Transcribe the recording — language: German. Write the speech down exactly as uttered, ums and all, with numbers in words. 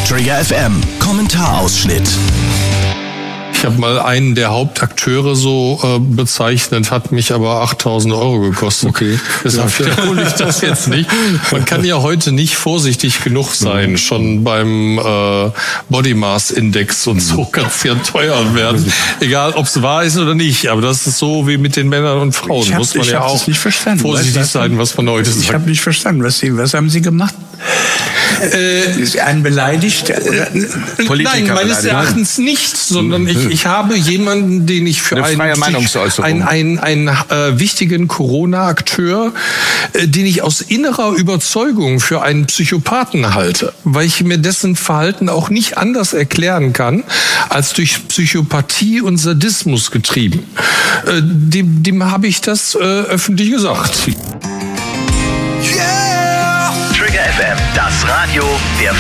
Trigger F M, Kommentarausschnitt. Ich habe mal einen der Hauptakteure so äh, bezeichnet, hat mich aber achttausend Euro gekostet. Okay. Deshalb wiederhole ich das jetzt nicht. Man kann ja heute nicht vorsichtig genug sein. Mhm. Schon beim äh, Body Mass Index und so kann es ja teuer werden. Egal, ob es wahr ist oder nicht. Aber das ist so wie mit den Männern und Frauen. Ich hab, Muss man ich ja auch nicht verstanden. vorsichtig was, sein, was man heute sagt. Ich habe nicht verstanden. Was, Sie, was haben Sie gemacht? Äh, ist ein beleidigt? Oder? Nein, meines Erachtens nicht, sondern ich, ich habe jemanden, den ich für Eine einen, einen, einen, einen äh, wichtigen Corona-Akteur, äh, den ich aus innerer Überzeugung für einen Psychopathen halte, weil ich mir dessen Verhalten auch nicht anders erklären kann, als durch Psychopathie und Sadismus getrieben. Äh, dem, dem habe ich das äh, öffentlich gesagt. Trigger F M, das Radio der